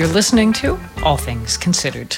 You're listening to All Things Considered.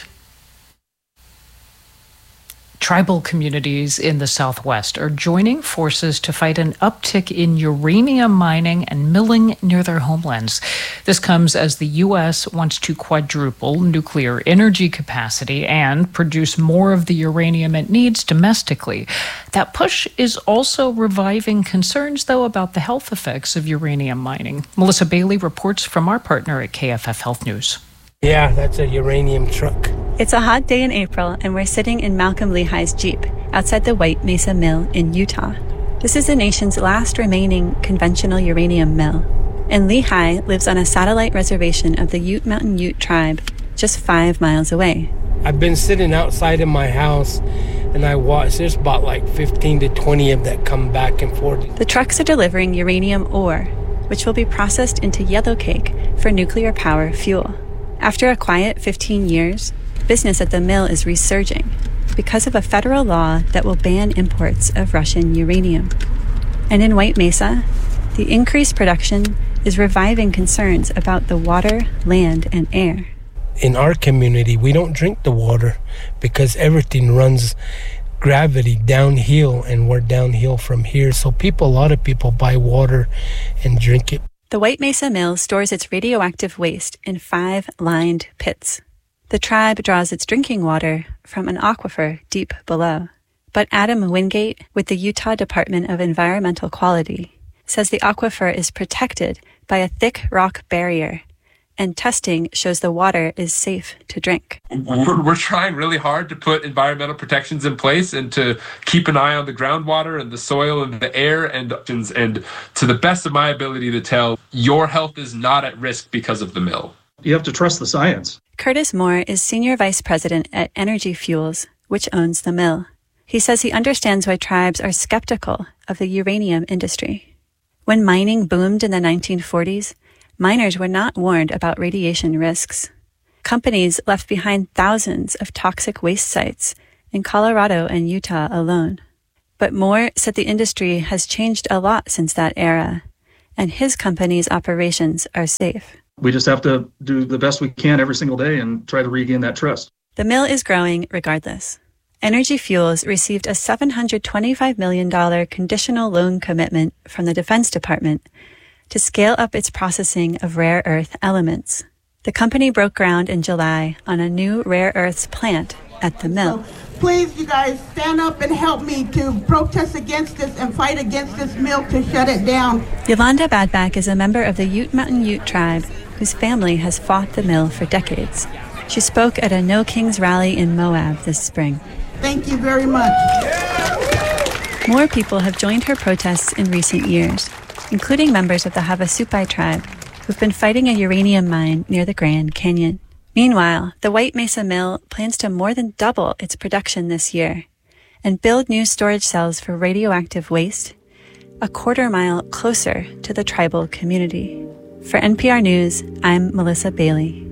Tribal communities in the Southwest are joining forces to fight an uptick in uranium mining and milling near their homelands. This comes as the U.S. wants to quadruple nuclear energy capacity and produce more of the uranium it needs domestically. That push is also reviving concerns, though, about the health effects of uranium mining. Melissa Bailey reports from our partner at KFF Health News. Yeah, that's a uranium truck. It's a hot day in April, and we're sitting in Malcolm Lehigh's Jeep outside the White Mesa Mill in Utah. This is the nation's last remaining conventional uranium mill, and Lehi lives on a satellite reservation of the Ute Mountain Ute tribe just 5 miles away. I've been sitting outside of my house, and I watched. There's about like 15 to 20 of that come back and forth. The trucks are delivering uranium ore, which will be processed into yellowcake for nuclear power fuel. After a quiet 15 years, business at the mill is resurging because of a federal law that will ban imports of Russian uranium. And in White Mesa, the increased production is reviving concerns about the water, land, and air. In our community, we don't drink the water because everything runs gravity downhill, and we're downhill from here. So a lot of people buy water and drink it. The White Mesa Mill stores its radioactive waste in 5 lined pits. The tribe draws its drinking water from an aquifer deep below. But Adam Wingate with the Utah Department of Environmental Quality says the aquifer is protected by a thick rock barrier, and testing shows the water is safe to drink. We're trying really hard to put environmental protections in place and to keep an eye on the groundwater and the soil and the air, and to the best of my ability to tell, your health is not at risk because of the mill. You have to trust the science. Curtis Moore is Senior Vice President at Energy Fuels, which owns the mill. He says he understands why tribes are skeptical of the uranium industry. When mining boomed in the 1940s, miners were not warned about radiation risks. Companies left behind thousands of toxic waste sites in Colorado and Utah alone. But Moore said the industry has changed a lot since that era, and his company's operations are safe. We just have to do the best we can every single day and try to regain that trust. The mill is growing regardless. Energy Fuels received a $725 million conditional loan commitment from the Defense Department to scale up its processing of rare earth elements. The company broke ground in July on a new rare earths plant at the mill. So please, you guys, stand up and help me to protest against this and fight against this mill to shut it down. Yolanda Badback is a member of the Ute Mountain Ute tribe whose family has fought the mill for decades. She spoke at a No Kings rally in Moab this spring. Thank you very much. More people have joined her protests in recent years, including members of the Havasupai tribe who've been fighting a uranium mine near the Grand Canyon. Meanwhile, the White Mesa Mill plans to more than double its production this year and build new storage cells for radioactive waste a quarter-mile closer to the tribal community. For NPR News, I'm Melissa Bailey.